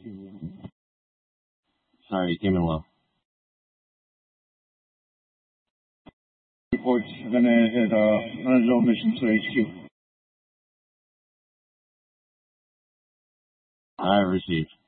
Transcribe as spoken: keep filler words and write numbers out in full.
Sorry, it came in low. Reports are going to hit uh, on a low mission to H Q. I received.